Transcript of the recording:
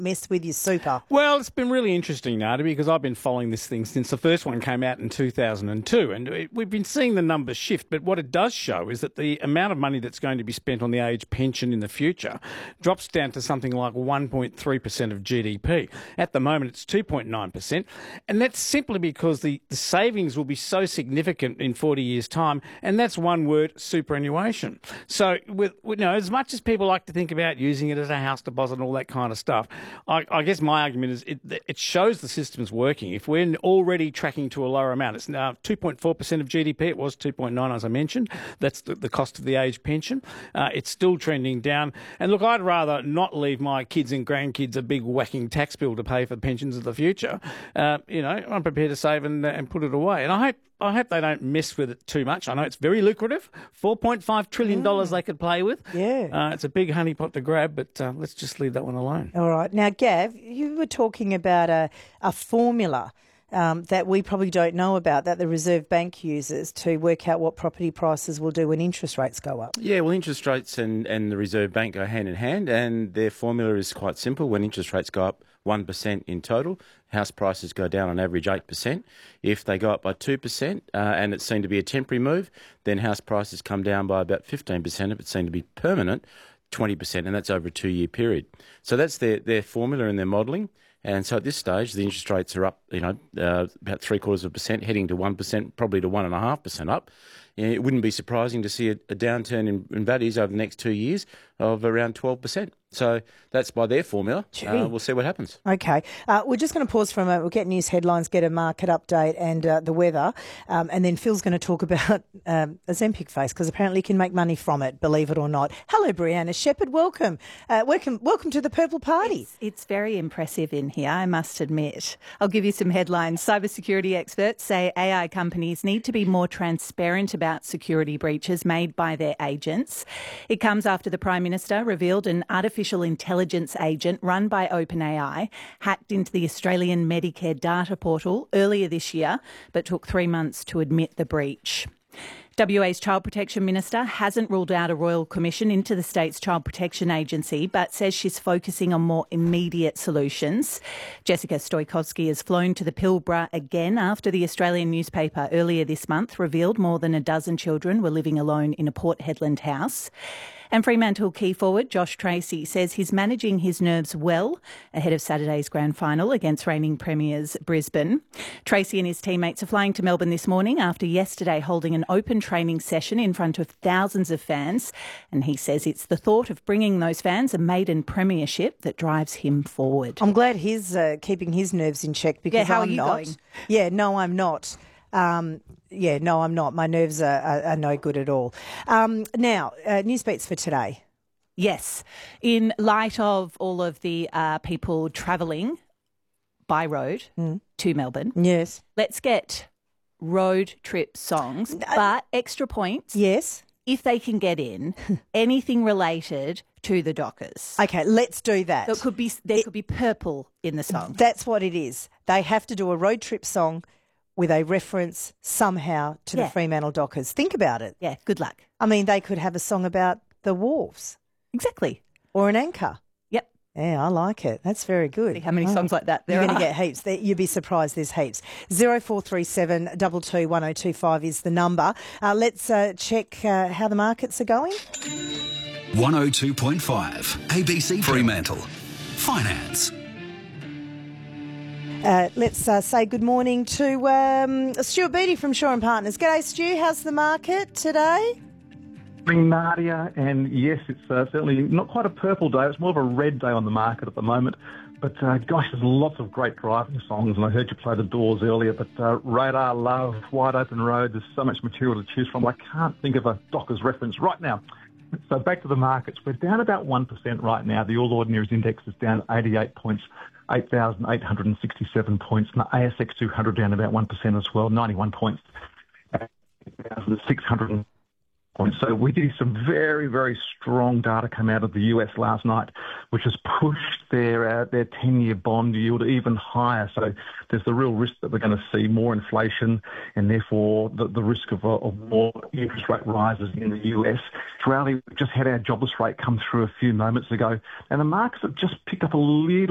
mess with your super? Well, it's been really interesting, Nada, because I've been following this thing since the first one came out in 2002, and we've been seeing the numbers shift. But what it does show is that the amount of money that's going to be spent on the age pension in the future drops down to something like 1.3% of GDP. At the moment, it's 2.9%, and that's simply because the savings will be so significant in 40 years' time, and that's one word: superannuation. So, as much as people like to think about using it as a house deposit and all that kind of stuff, I guess my argument is it shows the system's working. If we're already tracking to a lower amount, it's now 2.4% of GDP. It was 2.9, as I mentioned. That's the cost of the age pension. It's still trending down. And look, I'd rather not leave my kids and grandkids a big whacking tax bill to pay for pensions of the future. I'm prepared to save and put it away. And I hope they don't mess with it too much. I know it's very lucrative. $4.5 trillion they could play with. Yeah. It's a big honeypot to grab, but let's just leave that one alone. All right. Now, Gav, you were talking about a formula that we probably don't know about that the Reserve Bank uses to work out what property prices will do when interest rates go up. Yeah, well, interest rates and the Reserve Bank go hand in hand, and their formula is quite simple. When interest rates go up 1% in total, house prices go down on average 8%. If they go up by 2%, and it's seen to be a temporary move, then house prices come down by about 15%. If it's seen to be permanent, 20%, and that's over a 2-year period. So that's their formula and their modelling. And so at this stage, the interest rates are up, about 0.75%, heading to 1%, probably to 1.5% up. It wouldn't be surprising to see a downturn in values over the next 2 years of around 12%. So that's by their formula. We'll see what happens. Okay. We're just going to pause for a moment. We'll get news headlines, get a market update and the weather. And then Phil's going to talk about Ozempic face, because apparently he can make money from it, believe it or not. Hello, Brianna Shepherd. Welcome. Welcome to the Purple Party. It's very impressive in here, I must admit. I'll give you some headlines. Cybersecurity experts say AI companies need to be more transparent about security breaches made by their agents. It comes after the Prime Minister revealed an artificial intelligence agent run by OpenAI hacked into the Australian Medicare data portal earlier this year, but took 3 months to admit the breach. WA's Child Protection Minister hasn't ruled out a royal commission into the state's Child Protection Agency, but says she's focusing on more immediate solutions. Jessica Stoikovsky has flown to the Pilbara again after the Australian newspaper earlier this month revealed more than a dozen children were living alone in a Port Hedland house. And Fremantle key forward Josh Tracy says he's managing his nerves well ahead of Saturday's grand final against reigning premiers Brisbane. Tracy and his teammates are flying to Melbourne this morning after yesterday holding an open training session in front of thousands of fans. And he says it's the thought of bringing those fans a maiden premiership that drives him forward. I'm glad he's keeping his nerves in check, because how I'm are you not. going? Yeah, no, I'm not. No, I'm not. My nerves are no good at all. Now, news beats for today. Yes. In light of all of the people travelling by road to Melbourne, Yes. let's get road trip songs, but extra points Yes. if they can get in anything related to the Dockers. Okay, let's do that. So there could be purple in the song. That's what it is. They have to do a road trip song with a reference somehow to the Fremantle Dockers. Think about it. Yeah, good luck. I mean, they could have a song about the wharves Exactly. or an anchor. Yep. Yeah, I like it. That's very good. See how many songs like that there You're are. going to get heaps. You'd be surprised there's heaps. 0437 22 1025 is the number. Let's check how the markets are going. 102.5 ABC Fremantle. Finance. Let's say good morning to Stuart Beattie from Shaw and Partners. G'day, Stu. How's the market today? Morning, Nadia. And yes, it's certainly not quite a purple day. It's more of a red day on the market at the moment. But gosh, there's lots of great driving songs. And I heard you play The Doors earlier. But Radar, Love, Wide Open Road, there's so much material to choose from. I can't think of a Dockers reference right now. So back to the markets. We're down about 1% right now. The All Ordinaries Index is down 88 points. 8,867 points, and the ASX 200 down about 1% as well, 91 points, 8,600 points. So we did some very, very strong data come out of the US last night, which has pushed their 10-year bond yield even higher. So there's the real risk that we're going to see more inflation and therefore the risk of more interest rate rises in the US. Rally, we just had our jobless rate come through a few moments ago, and the markets have just picked up a little